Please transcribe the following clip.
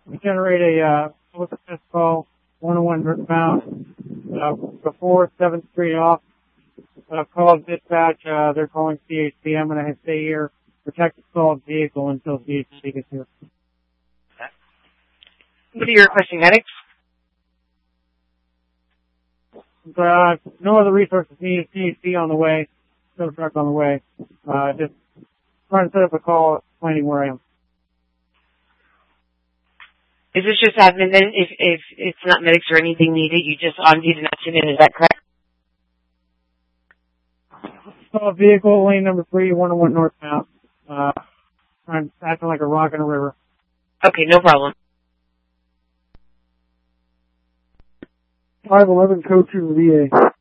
generate a public access call, 101 northbound, before 7th Street off. Call dispatch, they're calling CHP. I'm going to stay here, protect the stalled vehicle until CHP gets here. What are you requesting, medics? No other resources needed. CHP on the way. Tow truck on the way. Just trying to set up a call explaining where I am. Is this just admin then? If it's not medics or anything needed, you just on duty not tune in, is that correct? Vehicle, lane number 3, 101 northbound. I'm acting like a rock in a river. Okay, no problem. 511 code to the VA.